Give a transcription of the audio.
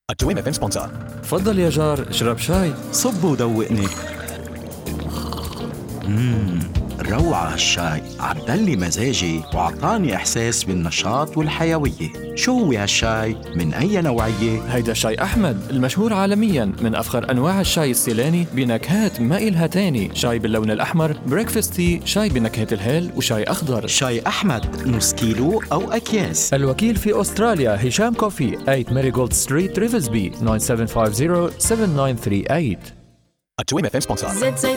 التويم اف ام سبونسر. تفضل يا جار، اشرب شاي. صب ودوقني. روعة هالشاي، عدلي مزاجي وعطاني إحساس بالنشاط والحيوية. شو هو هالشاي؟ من أي نوعية؟ هيدا شاي أحمد المشهور عالمياً، من أفخر أنواع الشاي السيلاني بنكهات ما إلها تاني. شاي باللون الأحمر، بريكفاست تي، شاي بنكهة الهيل، وشاي أخضر. شاي أحمد نص كيلو أو أكياس. الوكيل في أستراليا هشام كوفي، 8 ماريغولد ستريت، ريفلزبي، 9750 7938. التويم اف ام سبونسر. زيت